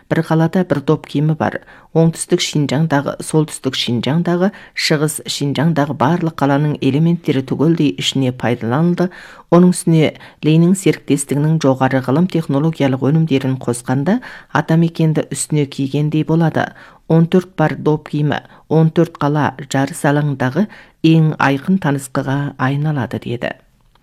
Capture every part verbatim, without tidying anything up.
бір қалада бір топ киімі бар. Оңтүстік Шинжаңдағы, солтүстік Шинжаңдағы, шығыс Шинжаңдағы барлық қаланың элементтері түгелдей ішіне пайдаланылды. Оның үстіне Ленин серіктестігінің жоғары ғылым технологиялық өнімдерін қосқанда атамекенді үстіне кигендей болады. он төрт бар доп киімі он төрт қала жарыс алаңындағы ең айқын танысқыға айналады деді.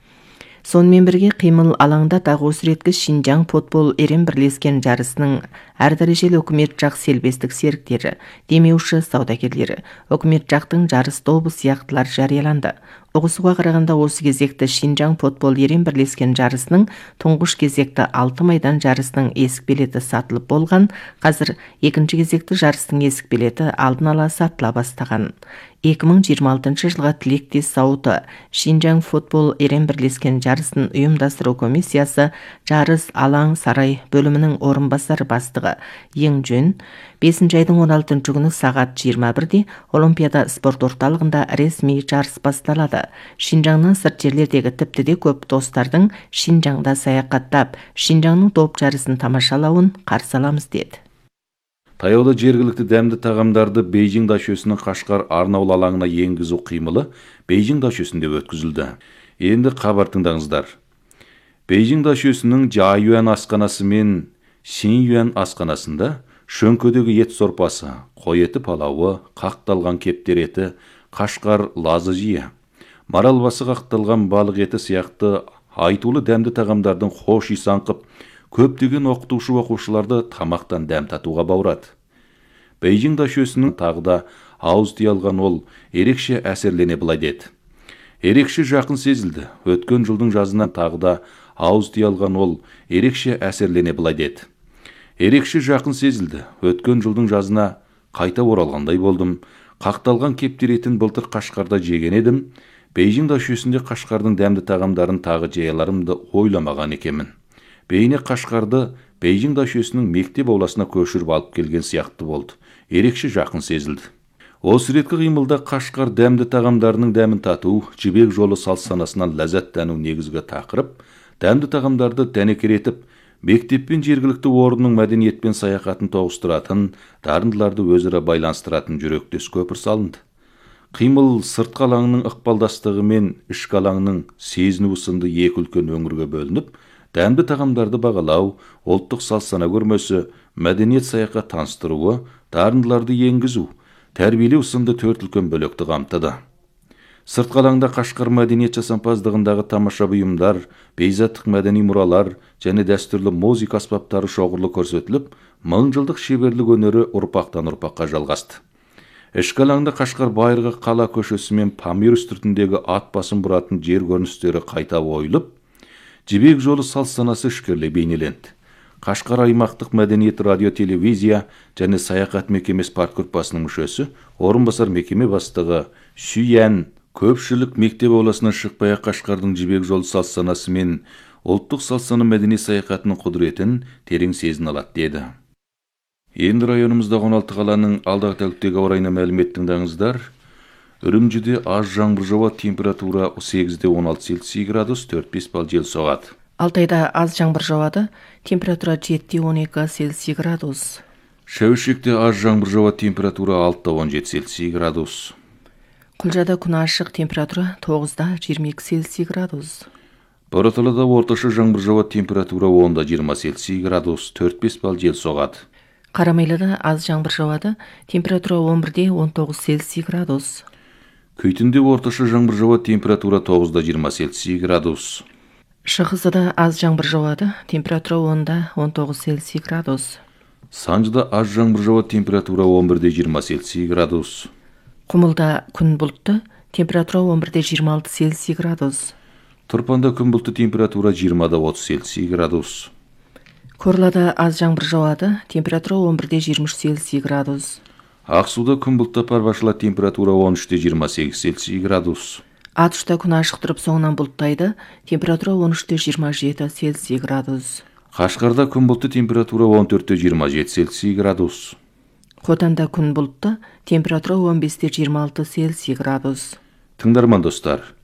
Сонымен бірге қимыл алаңда тағы осы реткі Шинжаң футбол ерен бірлескен жарысының әр дәрежелі үкімет жақ селбестік серіктері, демеуші саудагерлері, үкімет жақтың жарыс тобы сияқтылар жарияланды. Ұғысуға қарағанда осы кезекті Шинжаң футбол ерен бірлескен жарысының тұңғыш кезекті алты майдан жарысының есік билеті сатылып болған, қазір екінші кезекті жарыстың есік билеті алдын ала сатыла бастаған. екі мың жиырма алтыншы жылға тілектес зауыты Шинжаң футбол ерен бірлескен жарысын ұйымдастыру комиссиясы жарыс алаң сарай бөлімінің орынбасар бастығы Ең Жөн бесінші айдың он алтыншы күні сағат жиырма бірде Олимпиада спорт орталығында ресми жарыс басталады. Шинжаңнан сырт жерлердегі тіпті де көп достардың Шинжаңда саяхаттап, Шинжаңның топ жарысын тамашалауын қарсы аламыз деді. Таяуда жергілікті дәмді тағамдарды Бейжің дашөсінің Қашқар арнаулы алаңына енгізу қимылы Бейжің дашөсінде өткізілді. Енді хабар тыңдаңыздар. Бейжің дашөсінің Жайюан асханасы мен Шинюан асханасында шөңкедегі ет сорпасы, қой еті палауы, қақталған кептер еті, Қашқар лазы жия, марал басы қақталған балық еті сияқты айтулы дәмді тағамдардың хош иісі аңқып, көптеген оқытушы оқушыларды тамақтан дәм татуға баурады. Бейжің дашөсінің тағы да ауыз тия алған ол ерекше әсерлене былай деді. Ерекше жақын сезілді. Өткен жылдың жазынан тағы да ауыз тия алған ол ерекше әсерлене былай деді. Ерекше жақын сезілді. Өткен жылдың жазына қайта оралғандай болдым. Қақталған кептер етін былтыр Қашқарда жеген едім. Бейжің дашөсінде Қашқардың дәмді тағамдарын тағы жеяларымды ойламаған екенмін. Бейне Қашқарды Бейжің дашөсінің мектеп ауласына көшіріп алып келген сияқты болды. Ерекше жақын сезілді. Осы реткі қимылда Қашқар дәмді тағамдарының дәмін тату, жібек жолы салт санасынан ләззаттану негізгі тақырып, дәмді тағамдарды дәнекеретіп, мектеппен жергілікті орынның мәдениетпен саяхатын тоғыстыратын, дарындыларды өзара байланыстыратын жүректес көпір салынды. Қимыл сыртқы алаңның ықпалдастығы мен ішкі алаңның сезіну сынды екі үлкен өңірге бөлініп, дәмді тағамдарды бағалау, ұлттық салт сана көрмесі, мәдениет саяхат таныстыруы, дарындыларды енгізу, тәрбиелеу сынды төрт үлкен бөлікті қамтыды. Сыртқы алаңда Қашқар мәдениет жасампаздығындағы тамаша бұйымдар, бейзаттық мәдени мұралар және дәстүрлі музыка аспаптары шоғырлы көрсетіліп, мың жылдық шеберлік өнері ұрпақтан ұрпаққа жалғасты. Ішкі алаңда Қашқар байырғы қала көшесі мен Памир үстіртіндегі ат басын бұратын жер көріністері қайта ойылып, жібек жолы салт санасы ішкерле бейнеленді. Қашқар аймақтық мәдениет радио телевизия және саяхат мекемесі парткөрпасының мүшесі, орынбасар мекеме бастығы Сүйен көпшілік мектеп ауласынан шықпай Қашқардың жібек жолы салт санасы мен ұлттық салт сана мәдени саяхатының құдіретін терең сезіне алады деді. Енді районымызда он алты қаланың алдағы тәуліктегі ауа райына мәлімет тыңдаңыздар. Үрімжіде аз жаңбыр жауады, температура сегізде он алты Цельсий градус, төрт бес балл жел соғады. Алтайда аз жаңбыр жауады, температура жетіде он екі Цельсий градус. Шәуішекте аз жаңбыр жауады, температура алтыда он жеті Цельсий градус. Құлжада күн ашық, температура тоғызда жиырма екі Цельсий градус. Бораталыда орташа жаңбыр жауады, температура онда жиырма Цельсий градус, төрт бес балл жел соғады. Қарамайлада аз жаңбыр жауады, температура он бірде он тоғыз Цельсий градус. Күйтінде орташа жаңбыр жауады, температура тоғызда жиырма Цельсий градус. Шығысыда аз жаңбыр жауады, температура онда он тоғыз Цельсий градус. Санжыда аз жаңбыр жауады, температура он бірде жиырма Цельсий градус. Құмылда күн бұлтты, температура он бірде жиырма алты Цельсий градус. Тұрпанда күн бұлтты, температура жиырмада отыз Цельсий градус. Корлада аз жаңбыр жауады, температура он бірде жиырма үш Цельсий градус. Ақсуда күн бұлтты, парбашылады, температура он үште жиырма сегіз Цельсий градус. Атышта күн ашық тұрып соңынан бұлттайды, температура он үште жиырма жеті Цельсий градус. Қашқарда күн бұлтты, температура он төртте жиырма жеті Цельсий градус. Хотанда күн бұлтты, температура он бесте жиырма алты Цельсий градус. Тыңдарман достар,